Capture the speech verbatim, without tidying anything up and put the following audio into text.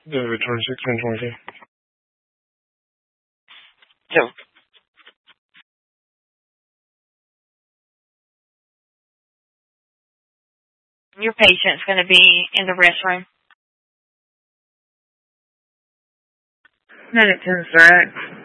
The twenty-six and twenty-two. So, your patient's going to be in the restroom. Minute ten, sir.